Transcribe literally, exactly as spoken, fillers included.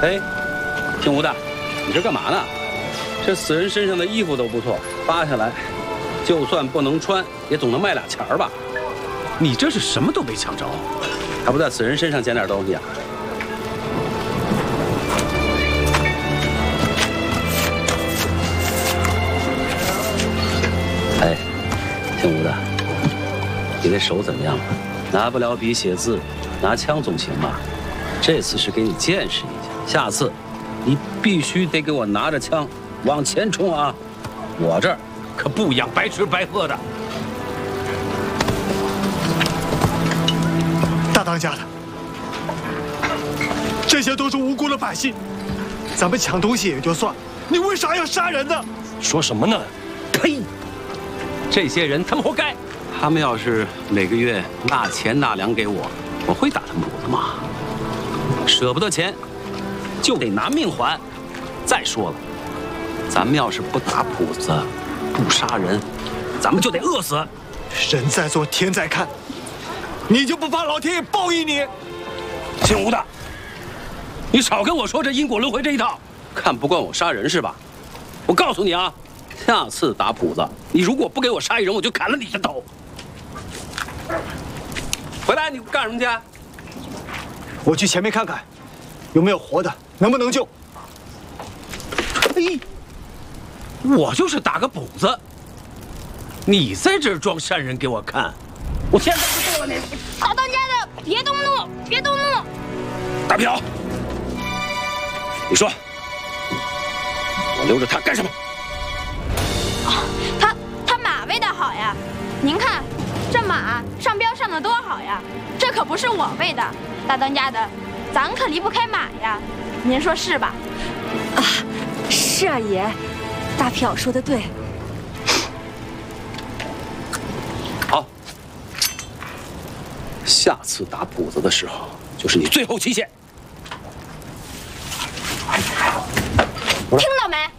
嘿，姓吴的，你这干嘛呢？这死人身上的衣服都不错，扒下来，就算不能穿，也总能卖俩钱儿吧？ 你这是什么都没抢着， 还不在死人身上捡点东西啊？哎，姓吴的，你这手怎么样了？拿不了笔写字，拿枪总行吧？这次是给你见识一下，下次你必须得给我拿着枪往前冲啊！我这儿可不养白吃白喝的。 大当家的，这些都是无辜的百姓，咱们抢东西也就算，你为啥要杀人呢？ 说什么呢？呸！这些人他们活该。 他们要是每个月纳钱纳粮给我，我会打他们谱子吗？舍不得钱，就得拿命还。再说了，咱们要是不打谱子，不杀人，咱们就得饿死。 人在做，天在看，你就不怕老天爷报应你？ 姓吴的，你少跟我说这因果轮回这一套，看不惯我杀人是吧？我告诉你啊，下次打谱子，你如果不给我杀一人，我就砍了你的头。回来，你干什么去？ 我去前面看看，有没有活的，能不能救？ 嘿，我就是打个补子，你在这儿装善人给我看，我现在就剁了你！ 大当家的，别动怒，别动怒！ 大朴，你说，我留着他干什么？ 他他马喂的好呀，您看，这马上标上的多好呀，这可不是我喂的，大当家的，咱可离不开马呀，您说是吧？ 啊，是啊，爷，大朴说的对。 好，下次打谱子的时候，就是你最后期限。 听到没？